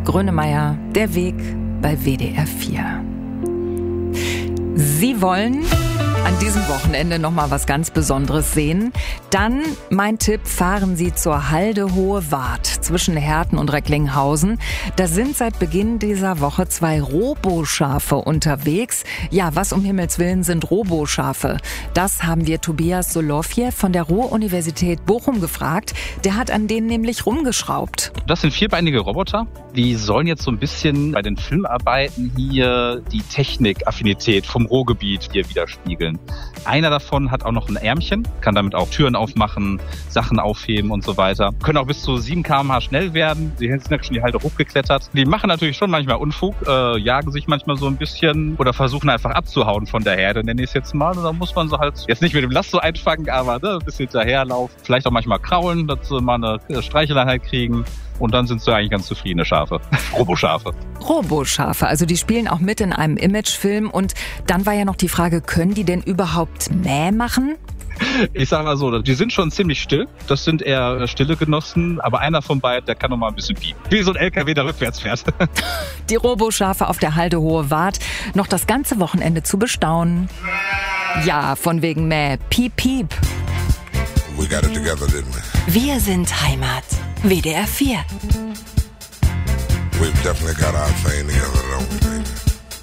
Grönemeyer, der Weg bei WDR 4. Sie wollen an diesem Wochenende nochmal was ganz Besonderes sehen? Dann, mein Tipp, fahren Sie zur Halde Hohe Wart zwischen Herten und Recklinghausen. Da sind seit Beginn dieser Woche 2 Roboschafe unterwegs. Ja, was um Himmels Willen sind Roboschafe? Das haben wir Tobias Solowjew von der Ruhr-Universität Bochum gefragt. Der hat an denen nämlich rumgeschraubt. Das sind vierbeinige Roboter. Die sollen jetzt so ein bisschen bei den Filmarbeiten hier die Technikaffinität vom Ruhrgebiet hier widerspiegeln. Einer davon hat auch noch ein Ärmchen, kann damit auch Türen aufmachen, Sachen aufheben und so weiter. Können auch bis zu 7 km/h schnell werden. Sie sind ja schon die Halde hochgeklettert. Die machen natürlich schon manchmal Unfug, jagen sich manchmal so ein bisschen oder versuchen einfach abzuhauen von der Herde, nenne ich es jetzt mal. Und da muss man so halt jetzt nicht mit dem Lasso einfangen, aber ein bisschen hinterherlaufen. Vielleicht auch manchmal kraulen, dass sie mal eine Streicheleinheit kriegen. Und dann sind sie eigentlich ganz zufriedene Schafe. Roboschafe. Roboschafe, also die spielen auch mit in einem Imagefilm. Und dann war ja noch die Frage, können die denn überhaupt Mäh machen? Ich sag mal so, die sind schon ziemlich still. Das sind eher stille Genossen. Aber einer von beiden, der kann noch mal ein bisschen piepen. Wie so ein LKW, der rückwärts fährt. Die Roboschafe auf der Halde Hohe Wart. Noch das ganze Wochenende zu bestaunen. Ja, von wegen Mäh. Piep, piep. We got it together, didn't we? Wir sind Heimat. WDR 4. We've definitely got our thing together, don't we?